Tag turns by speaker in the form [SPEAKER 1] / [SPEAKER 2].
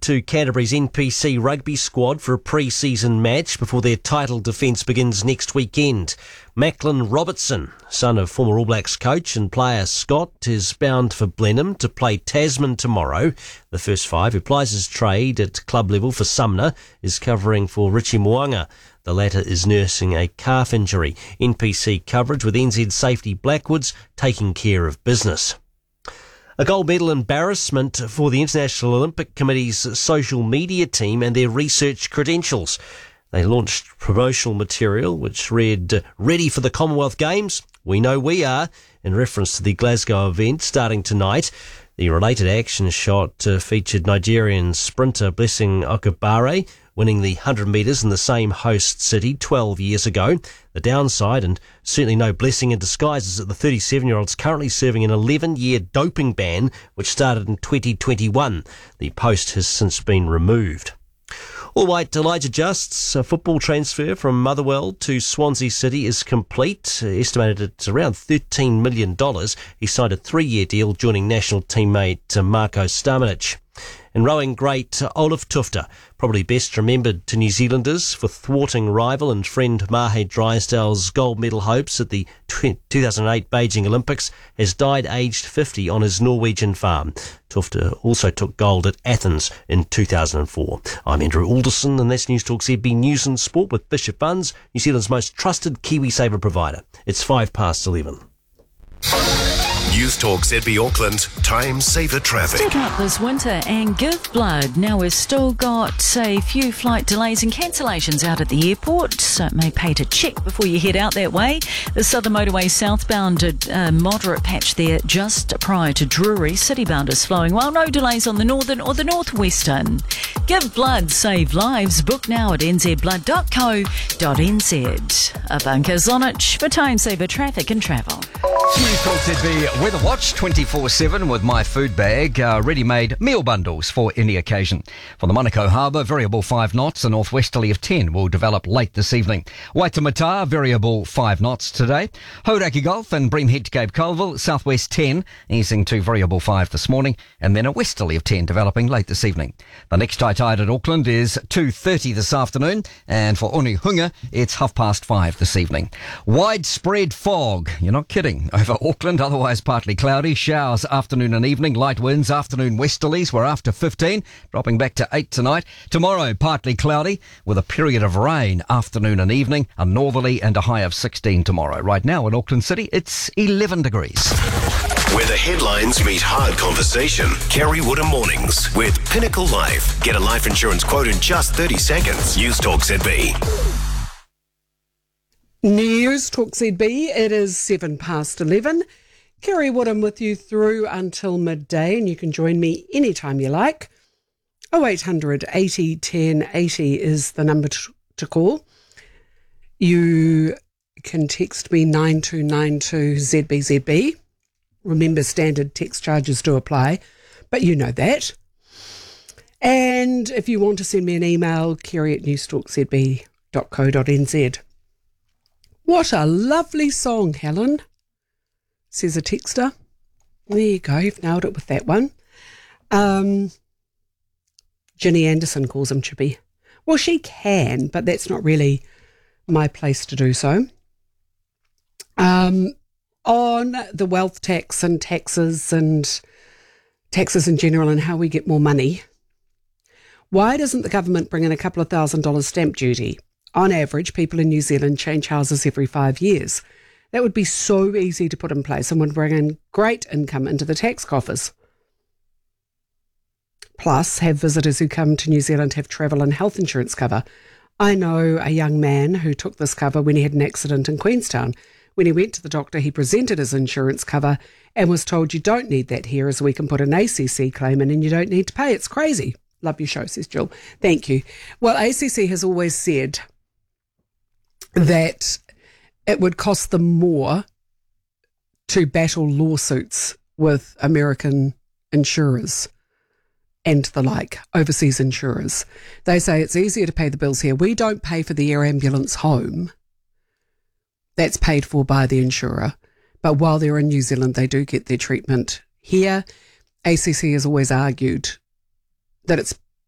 [SPEAKER 1] to Canterbury's NPC rugby squad for a pre-season match before their title defence begins next weekend. Macklin Robertson, son of former All Blacks coach and player Scott, is bound for Blenheim to play Tasman tomorrow. The first five, who plies his trade at club level for Sumner, is covering for Richie Mo'unga. The latter is nursing a calf injury. NPC coverage with NZ Safety Blackwoods taking care of business. A gold medal embarrassment for the International Olympic Committee's social media team and their research credentials. They launched promotional material which read, "Ready for the Commonwealth Games? We know we are," in reference to the Glasgow event starting tonight. The related action shot featured Nigerian sprinter Blessing Okabare winning the 100 metres in the same host city 12 years ago. The downside, and certainly no blessing in disguise, is that the 37-year-old's currently serving an 11-year doping ban which started in 2021. The post has since been removed. All right, Elijah Just's football transfer from Motherwell to Swansea City is complete, estimated at around $13 million. He signed a 3-year deal joining national teammate Marko Stamenic. And rowing great Olaf Tufte, probably best remembered to New Zealanders for thwarting rival and friend Mahe Drysdale's gold medal hopes at the 2008 Beijing Olympics, has died aged 50 on his Norwegian farm. Tufte also took gold at Athens in 2004. I'm Andrew Alderson, and that's News Talk ZB News and Sport with Bishop Funds, New Zealand's most trusted KiwiSaver provider. It's 11:05.
[SPEAKER 2] News Talk ZB Auckland, time saver traffic.
[SPEAKER 3] Stick up this winter and give blood. Now we've still got a few flight delays and cancellations out at the airport, so it may pay to check before you head out that way. The Southern Motorway southbound, a moderate patch there just prior to Drury. Citybound is flowing well, no delays on the northern or the northwestern. Give blood, save lives. Book now at nzblood.co.nz. Ivanka Zonic for time saver traffic and travel.
[SPEAKER 4] News Talk ZB Weather Watch 24/7 with My Food Bag, ready-made meal bundles for any occasion. For the Monaco Harbour, variable 5 knots, a northwesterly of 10 will develop late this evening. Waitemata, variable 5 knots today. Hauraki Gulf and Breamhead to Cape Colville, southwest 10, easing to variable 5 this morning, and then a westerly of 10 developing late this evening. The next high tide at Auckland is 2:30 this afternoon, and for Onehunga, it's 5:30 this evening. Widespread fog, you're not kidding, over Auckland, otherwise partly cloudy. Showers afternoon and evening. Light winds, afternoon westerlies. We're after 15, dropping back to 8 tonight. Tomorrow, partly cloudy with a period of rain afternoon and evening. A northerly and a high of 16 tomorrow. Right now in Auckland City, it's 11 degrees.
[SPEAKER 2] Where the headlines meet hard conversation. Kerry Woodham Mornings with Pinnacle Life. Get a life insurance quote in just 30 seconds. News Talk ZB.
[SPEAKER 5] News Talk ZB, it is 11:07. Kerry Woodham with you through until midday, and you can join me anytime you like. 0800 80 10 80 is the number to call. You can text me 9292ZBZB. Remember, standard text charges do apply, but you know that. And if you want to send me an email, kerry@newstalkzb.co.nz. What a lovely song, Helen, says a texter. There you go, you've nailed it with that one. Ginny Anderson calls him Chippy. Well, she can, but that's not really my place to do so. On the wealth tax and taxes in general and how we get more money, why doesn't the government bring in a couple of $1,000 stamp duty? On average, people in New Zealand change houses every 5 years. That would be so easy to put in place and would bring in great income into the tax coffers. Plus, have visitors who come to New Zealand have travel and health insurance cover. I know a young man who took this cover when he had an accident in Queenstown. When he went to the doctor, he presented his insurance cover and was told, you don't need that here, as we can put an ACC claim in and you don't need to pay. It's crazy. Love your show, says Jill. Thank you. Well, ACC has always said that it would cost them more to battle lawsuits with American insurers and the like, overseas insurers. They say it's easier to pay the bills here. We don't pay for the air ambulance home. That's paid for by the insurer. But while they're in New Zealand, they do get their treatment here. ACC has always argued that it's